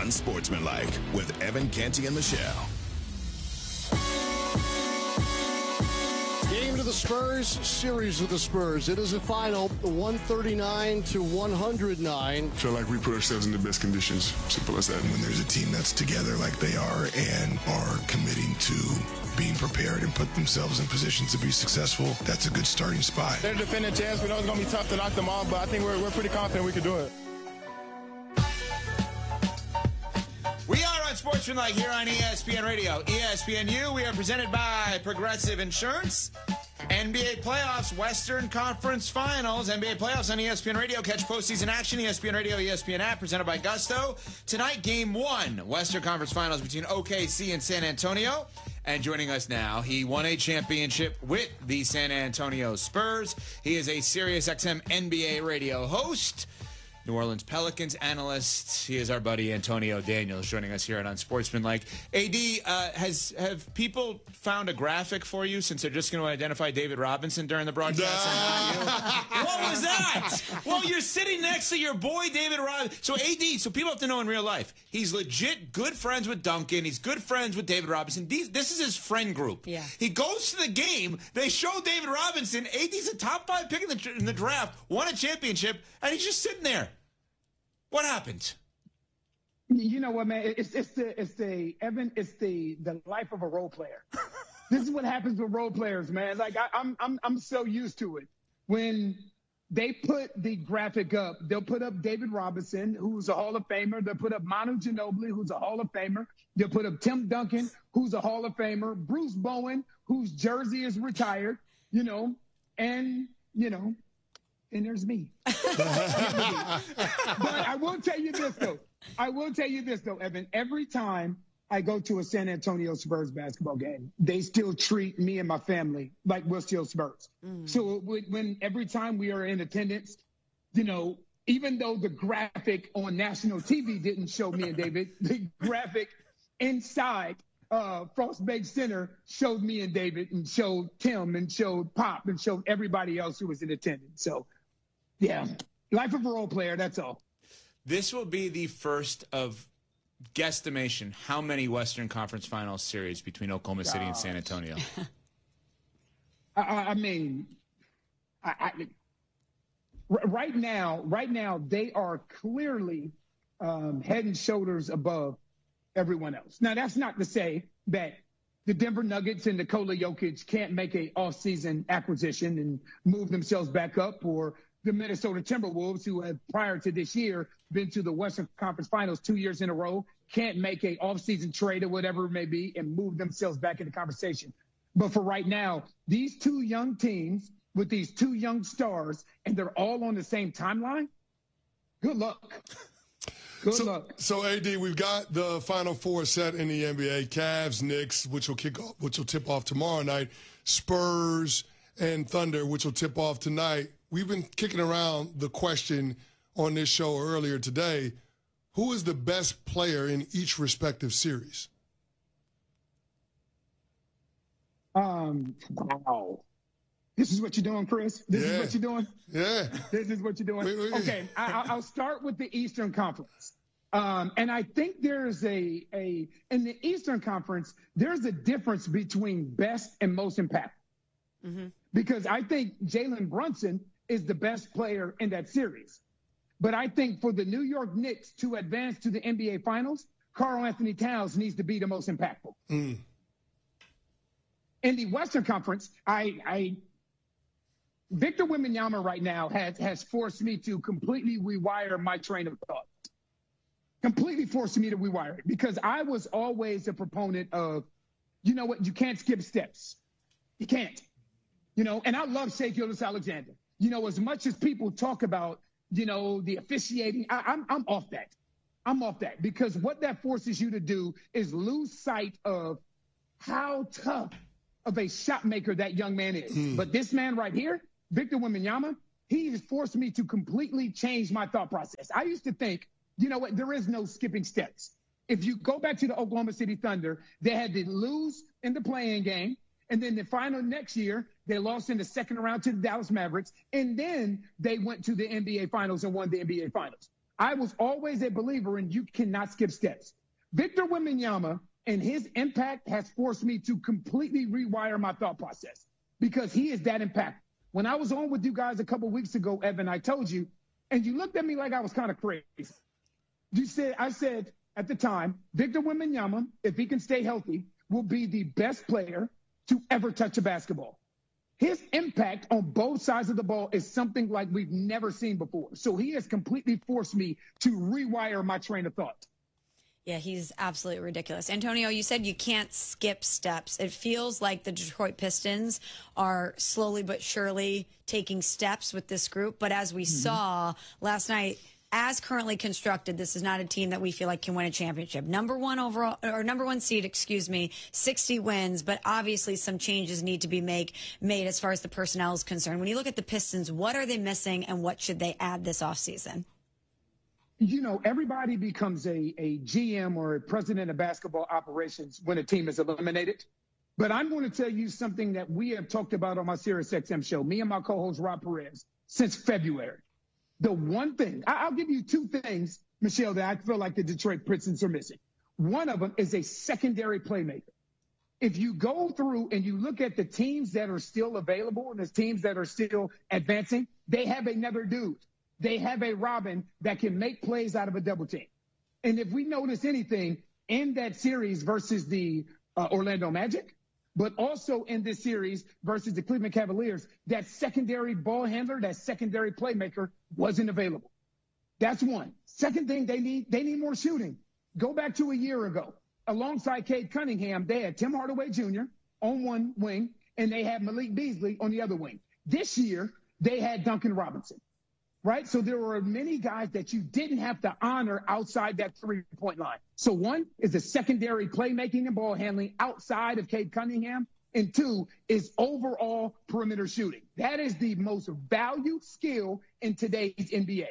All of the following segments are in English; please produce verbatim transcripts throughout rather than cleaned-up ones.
Unsportsmanlike with Evan Canty and Michelle. Game to the Spurs, series of the Spurs. It is a final, one thirty-nine to one hundred nine. Feel like we put ourselves in the best conditions. Simple as that. When there's a team that's together like they are and are committing to being prepared and put themselves in positions to be successful, that's a good starting spot. They're defending champs. We know it's going to be tough to knock them off, but I think we're, we're pretty confident we can do it. We are Unsportsmanlike here on E S P N Radio. E S P N U, we are presented by Progressive Insurance. N B A playoffs, Western Conference Finals, N B A playoffs on E S P N Radio. Catch postseason action, E S P N Radio, E S P N app, presented by Gusto. Tonight, game one, Western Conference Finals between O K C and San Antonio. And joining us now, he won a championship with the San Antonio Spurs. He is a SiriusXM N B A radio host, New Orleans Pelicans analyst. He is our buddy Antonio Daniels, joining us here at Unsportsmanlike. A D, uh, has have people found a graphic for you since they're just going to identify David Robinson during the broadcast? What was that? Well, you're sitting next to your boy David Robinson. So A D, so people have to know in real life, he's legit good friends with Duncan. He's good friends with David Robinson. These, this is his friend group. Yeah. He goes to the game. They show David Robinson. A D's a top five pick in the, in the draft, won a championship, and he's just sitting there. What happened? You know what, man? It's it's the it's the Evan. It's the the life of a role player. This is what happens with role players, man. Like I, I'm I'm I'm so used to it. When they put the graphic up, they'll put up David Robinson, who's a Hall of Famer. They'll put up Manu Ginobili, who's a Hall of Famer. They'll put up Tim Duncan, who's a Hall of Famer. Bruce Bowen, whose jersey is retired. You know, and you know. And there's me. But I will tell you this, though. I will tell you this, though, Evan. Every time I go to a San Antonio Spurs basketball game, they still treat me and my family like we're still Spurs. Mm. So when every time we are in attendance, you know, even though the graphic on national T V didn't show me and David, the graphic inside uh, Frost Bank Center showed me and David and showed Tim and showed Pop and showed everybody else who was in attendance. So, yeah, life of a role player, that's all. This will be the first of guesstimation how many Western Conference Finals series between Oklahoma City Gosh. and San Antonio. I, I mean, I, I, right now, right now they are clearly um, head and shoulders above everyone else. Now, that's not to say that the Denver Nuggets and Nikola Jokic can't make a off-season acquisition and move themselves back up, or the Minnesota Timberwolves, who have prior to this year been to the Western Conference Finals two years in a row, can't make a off-season trade or whatever it may be and move themselves back into conversation. But for right now, these two young teams with these two young stars, and they're all on the same timeline, good luck. Good so, luck. So, A D, we've got the Final Four set in the N B A. Cavs, Knicks, which will kick off, which will tip off tomorrow night. Spurs and Thunder, which will tip off tonight. We've been kicking around the question on this show earlier today, who is the best player in each respective series? Um, wow. This is what you're doing, Chris? This yeah. is what you're doing? Yeah. This is what you're doing? Wait, wait. Okay, I, I'll start with the Eastern Conference. Um, and I think there's a, a, in the Eastern Conference, there's a difference between best and most impactful. Mm-hmm. Because I think Jalen Brunson is the best player in that series. But I think for the New York Knicks to advance to the N B A Finals, Karl Anthony Towns needs to be the most impactful. Mm. In the Western Conference, I, I Victor Wembanyama right now has, has forced me to completely rewire my train of thought. Completely forced me to rewire it, because I was always a proponent of, you know what, you can't skip steps. You can't. You know, and I love Shai Gilgeous-Alexander. You know, as much as people talk about, you know, the officiating, I, I'm I'm off that. I'm off that, because what that forces you to do is lose sight of how tough of a shot maker that young man is. Mm. But this man right here, Victor Wembanyama, he has forced me to completely change my thought process. I used to think, you know what, there is no skipping steps. If you go back to the Oklahoma City Thunder, they had to lose in the play-in game. And then the final next year, they lost in the second round to the Dallas Mavericks. And then they went to the N B A Finals and won the N B A Finals. I was always a believer in you cannot skip steps. Victor Wembanyama and his impact has forced me to completely rewire my thought process because he is that impactful. When I was on with you guys a couple weeks ago, Evan, I told you, and you looked at me like I was kind of crazy. You said, I said at the time, Victor Wembanyama, if he can stay healthy, will be the best player to ever touch a basketball. His impact on both sides of the ball is something like we've never seen before. So he has completely forced me to rewire my train of thought. Yeah, he's absolutely ridiculous. Antonio, you said you can't skip steps. It feels like the Detroit Pistons are slowly but surely taking steps with this group. But as we mm-hmm. saw last night, as currently constructed, this is not a team that we feel like can win a championship. Number one overall, or number one seed, excuse me, sixty wins, but obviously some changes need to be make, made as far as the personnel is concerned. When you look at the Pistons, what are they missing and what should they add this offseason? You know, everybody becomes a, a G M or a president of basketball operations when a team is eliminated. But I'm going to tell you something that we have talked about on my Sirius X M show, me and my co-host Rob Perez, since February. The one thing, I'll give you two things, Michelle, that I feel like the Detroit Pistons are missing. One of them is a secondary playmaker. If you go through and you look at the teams that are still available and the teams that are still advancing, they have another dude. They have a Robin that can make plays out of a double team. And if we notice anything in that series versus the uh, Orlando Magic, but also in this series versus the Cleveland Cavaliers, that secondary ball handler, that secondary playmaker wasn't available. That's one. Second thing, they need they need more shooting. Go back to a year ago. Alongside Cade Cunningham, they had Tim Hardaway Junior on one wing, and they had Malik Beasley on the other wing. This year, they had Duncan Robinson, right? So there were many guys that you didn't have to honor outside that three-point line. So one is the secondary playmaking and ball handling outside of Cade Cunningham, and two is overall perimeter shooting. That is the most valued skill in today's N B A.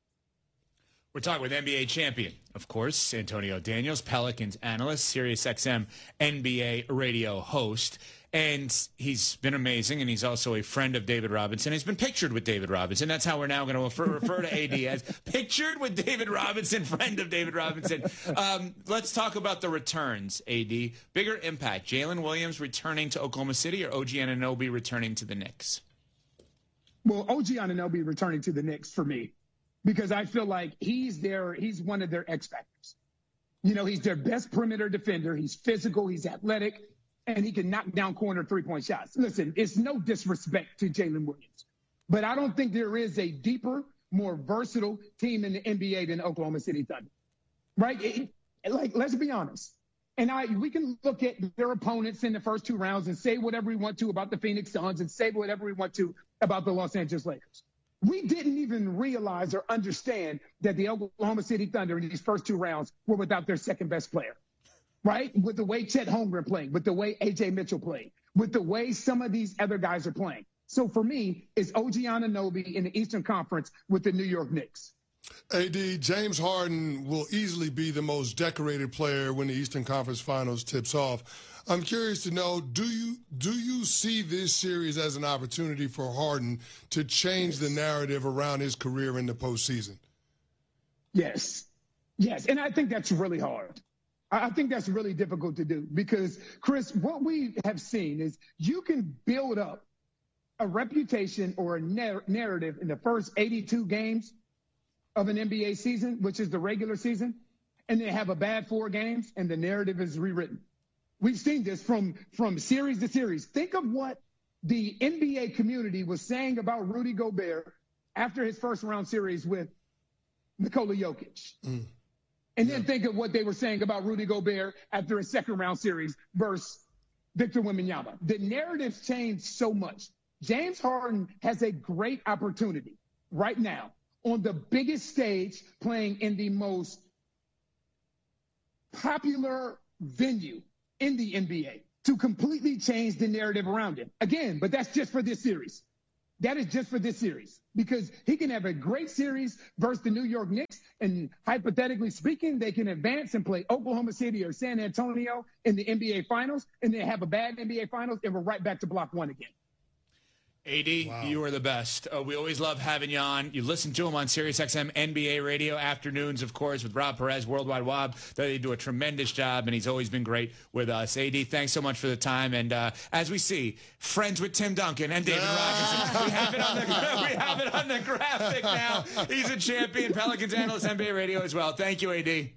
We're talking with N B A champion, of course, Antonio Daniels, Pelicans analyst, Sirius X M N B A radio host. And he's been amazing, and he's also a friend of David Robinson. He's been pictured with David Robinson. That's how we're now going to refer, refer to A D as pictured with David Robinson, friend of David Robinson. Um, let's talk about the returns, A D. Bigger impact, Jalen Williams returning to Oklahoma City or O G Anunoby returning to the Knicks? Well, O G Anunoby returning to the Knicks for me, because I feel like he's their, he's one of their X factors. You know, he's their best perimeter defender. He's physical. He's athletic. And he can knock down corner three-point shots. Listen, it's no disrespect to Jalen Williams, but I don't think there is a deeper, more versatile team in the N B A than Oklahoma City Thunder, right? It, like, let's be honest. And I, we can look at their opponents in the first two rounds and say whatever we want to about the Phoenix Suns and say whatever we want to about the Los Angeles Lakers. We didn't even realize or understand that the Oklahoma City Thunder in these first two rounds were without their second best player. Right? With the way Chet Holmgren playing, with the way A J Mitchell playing, with the way some of these other guys are playing. So for me, it's O G Anunoby in the Eastern Conference with the New York Knicks. A D, James Harden will easily be the most decorated player when the Eastern Conference Finals tips off. I'm curious to know, do you do you see this series as an opportunity for Harden to change the narrative around his career in the postseason? Yes. Yes, and I think that's really hard. I think that's really difficult to do because, Chris, what we have seen is you can build up a reputation or a narr- narrative in the first eighty-two games of an N B A season, which is the regular season, and then have a bad four games and the narrative is rewritten. We've seen this from, from series to series. Think of what the N B A community was saying about Rudy Gobert after his first round series with Nikola Jokic. Mm. And then think of what they were saying about Rudy Gobert after a second-round series versus Victor Wembanyama. The narratives changed so much. James Harden has a great opportunity right now on the biggest stage playing in the most popular venue in the N B A to completely change the narrative around him. Again, but that's just for this series. That is just for this series because he can have a great series versus the New York Knicks, and hypothetically speaking, they can advance and play Oklahoma City or San Antonio in the N B A Finals, and then have a bad N B A Finals, and we're right back to block one again. A D, Wow. you are the best. Uh, we always love having you on. You listen to him on SiriusXM N B A Radio afternoons, of course, with Rob Perez, Worldwide Wob. They do a tremendous job, and he's always been great with us. A D, thanks so much for the time. And uh, as we see, friends with Tim Duncan and David Robinson. We have it on the we have it on the graphic now. He's a champion, Pelicans analyst, N B A Radio as well. Thank you, A D.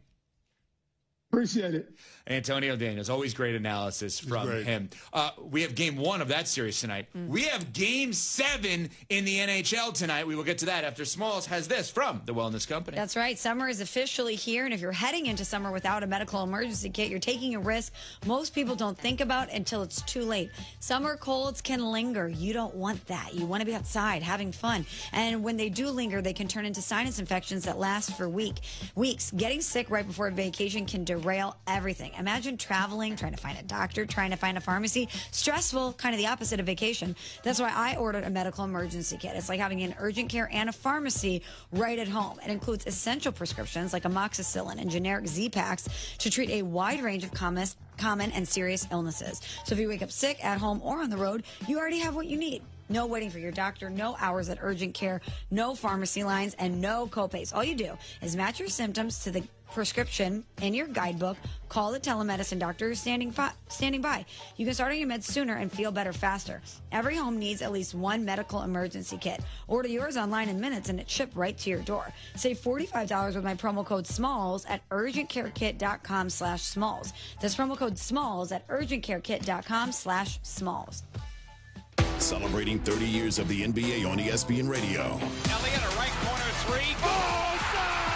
Appreciate it. Antonio Daniels, always great analysis from great. him. Uh, we have game one of that series tonight. Mm. We have game seven in the N H L tonight. We will get to that after Smalls has this from the Wellness Company. That's right. Summer is officially here, and if you're heading into summer without a medical emergency kit, you're taking a risk most people don't think about until it's too late. Summer colds can linger. You don't want that. You want to be outside having fun. And when they do linger, they can turn into sinus infections that last for week, weeks. Getting sick right before vacation can derail everything. Imagine traveling, trying to find a doctor, trying to find a pharmacy. Stressful, kind of the opposite of vacation. That's why I ordered a medical emergency kit. It's like having an urgent care and a pharmacy right at home. It includes essential prescriptions like amoxicillin and generic Z-Packs to treat a wide range of common, common and serious illnesses. So if you wake up sick at home or on the road, you already have what you need. No waiting for your doctor, no hours at urgent care, no pharmacy lines, and no copays. All you do is match your symptoms to the prescription in your guidebook, call the telemedicine doctor who's standing, fi- standing by. You can start on your meds sooner and feel better faster. Every home needs at least one medical emergency kit. Order yours online in minutes and it's shipped right to your door. Save forty-five dollars with my promo code SMALLS at urgentcarekit.com slash SMALLS. That's promo code SMALLS at urgentcarekit.com slash SMALLS. Celebrating thirty years of the N B A on E S P N Radio. Elliott, a right corner three. Goes down!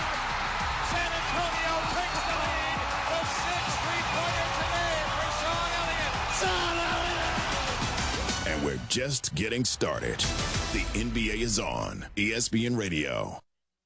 San Antonio takes the lead. The sixth three-pointer today for Sean Elliott. Sean Elliott! And we're just getting started. The N B A is on E S P N Radio.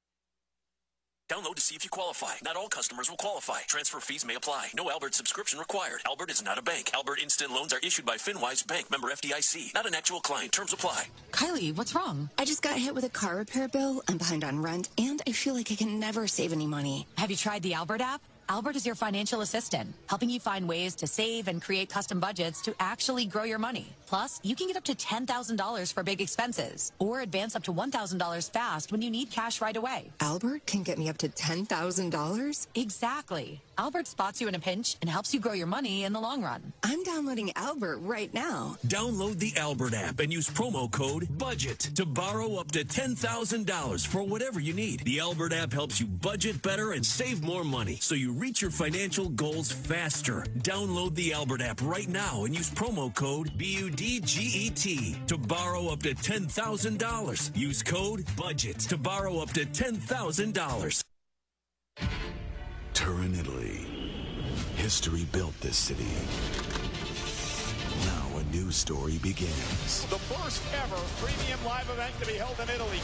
Download to see if you qualify. Not all customers will qualify. Transfer fees may apply. No Albert subscription required. Albert is not a bank. Albert Instant Loans are issued by FinWise Bank, member F D I C. Not an actual client. Terms apply. Kylie, what's wrong? I just got hit with a car repair bill. I'm behind on rent, and I feel like I can never save any money. Have you tried the Albert app? Albert is your financial assistant, helping you find ways to save and create custom budgets to actually grow your money. Plus, you can get up to ten thousand dollars for big expenses or advance up to one thousand dollars fast when you need cash right away. Albert can get me up to ten thousand dollars? Exactly. Albert spots you in a pinch and helps you grow your money in the long run. I'm downloading Albert right now. Download the Albert app and use promo code BUDGET to borrow up to ten thousand dollars for whatever you need. The Albert app helps you budget better and save more money so you reach your financial goals faster. Download the Albert app right now and use promo code B U D G E T to borrow up to ten thousand dollars. Use code BUDGET to borrow up to ten thousand dollars. Turin, Italy. History built this city. Now a new story begins. The first ever premium live event to be held in Italy.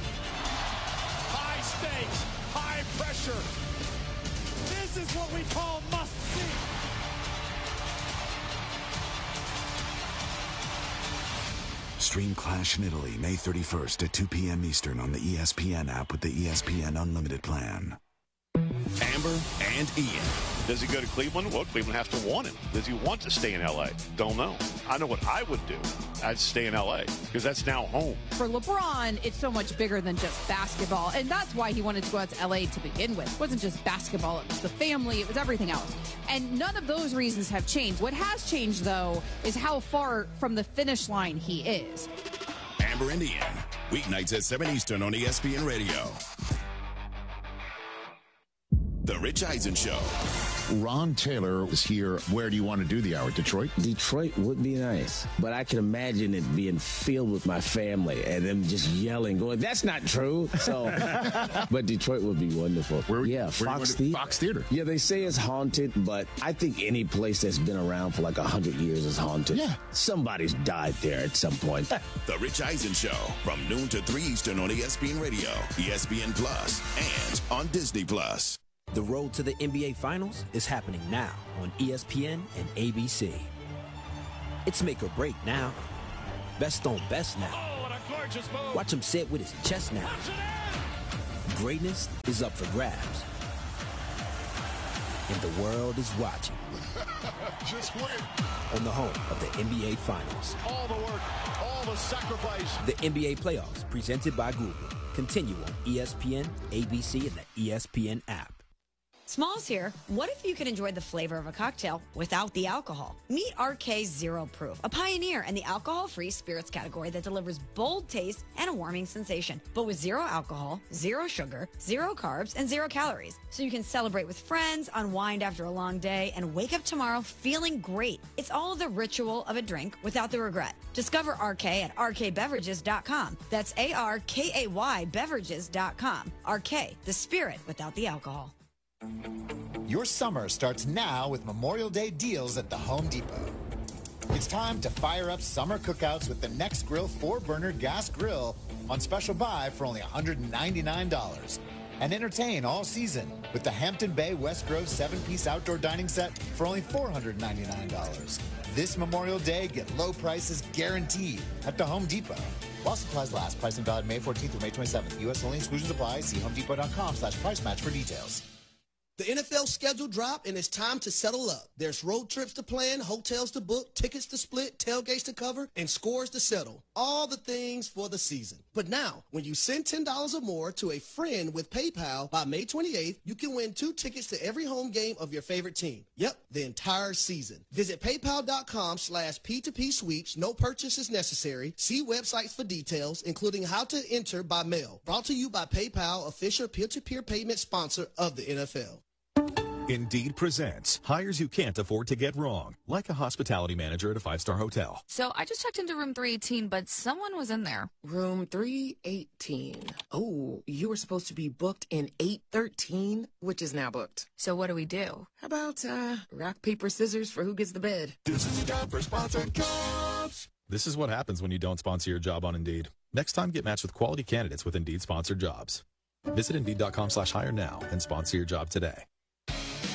High stakes, high pressure. This is what we call must see. Stream Clash in Italy May thirty-first at two p.m. Eastern on the E S P N app with the E S P N Unlimited plan. Amber and Ian. Does he go to Cleveland? Well, Cleveland has to want him. Does he want to stay in L A? Don't know. I know what I would do. I'd stay in L A because that's now home. For LeBron, it's so much bigger than just basketball, and that's why he wanted to go out to L A to begin with. It wasn't just basketball, it was the family, it was everything else. And none of those reasons have changed. What has changed, though, is how far from the finish line he is. Amber and Ian, weeknights at seven Eastern on E S P N Radio. The Rich Eisen Show. Ron Taylor is here. Where do you want to do the hour? Detroit? Detroit would be nice, but I can imagine it being filled with my family and them just yelling, going, that's not true. So, but Detroit would be wonderful. Where? Yeah, where Fox Theater. Fox Theater. Yeah, they say it's haunted, but I think any place that's been around for like a hundred years is haunted. Yeah. Somebody's died there at some point. The Rich Eisen Show from noon to three Eastern on E S P N Radio, E S P N Plus, and on Disney Plus. The road to the N B A Finals is happening now on E S P N and A B C. It's make or break now. Best on best now. Watch him say it with his chest now. Greatness is up for grabs. and the world is watching. Just win. On the home of the N B A Finals. All the work, all the sacrifice. The N B A Playoffs, presented by Google, continue on E S P N, A B C, and the E S P N app. Smalls here. What if you could enjoy the flavor of a cocktail without the alcohol? Meet R K Zero Proof, a pioneer in the alcohol-free spirits category that delivers bold taste and a warming sensation, but with zero alcohol, zero sugar, zero carbs, and zero calories. So you can celebrate with friends, unwind after a long day, and wake up tomorrow feeling great. It's all the ritual of a drink without the regret. Discover R K at R K beverages dot com. That's A R K A Y beverages dot com. R K, the spirit without the alcohol. Your summer starts now with Memorial Day deals at the Home Depot. It's time to fire up summer cookouts with the Next Grill four burner gas grill on special buy for only one hundred ninety-nine dollars. And entertain all season with the Hampton Bay West Grove seven piece outdoor dining set for only four hundred ninety-nine dollars. This Memorial Day, get low prices guaranteed at the Home Depot. While supplies last, pricing valid May fourteenth through May twenty-seventh. U S only, exclusions apply. See homedepot.com slash price match for details. The N F L schedule dropped, and it's time to settle up. There's road trips to plan, hotels to book, tickets to split, tailgates to cover, and scores to settle. All the things for the season. But now, when you send ten dollars or more to a friend with PayPal by May twenty-eighth, you can win two tickets to every home game of your favorite team. Yep, the entire season. Visit paypal.com slash P2P sweeps. No purchase is necessary. See websites for details, including how to enter by mail. Brought to you by PayPal, official peer-to-peer payment sponsor of the N F L. Indeed presents hires you can't afford to get wrong, like a hospitality manager at a five-star hotel. So I just checked into room three eighteen, but someone was in there. Room three eighteen. Oh, you were supposed to be booked in eight thirteen, which is now booked. So what do we do? How about uh, rock, paper, scissors for who gets the bed? This is the time for sponsored jobs. This is what happens when you don't sponsor your job on Indeed. Next time, get matched with quality candidates with Indeed sponsored jobs. Visit Indeed.com slash hire now and sponsor your job today.